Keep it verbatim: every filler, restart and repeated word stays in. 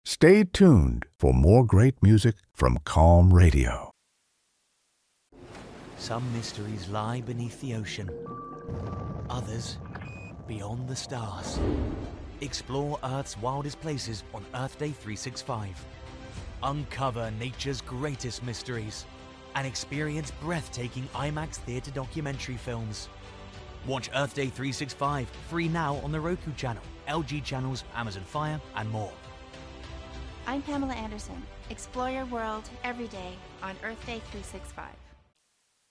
Stay tuned for more great music from Calm Radio. Some mysteries lie beneath the ocean. Others, beyond the stars. Explore Earth's wildest places on Earth Day three sixty-five. Uncover nature's greatest mysteries and experience breathtaking IMAX theater documentary films. Watch Earth Day three sixty-five free now on the Roku channel, L G channels, Amazon Fire, and more. I'm Pamela Anderson. Explore your world every day on Earth Day three sixty-five.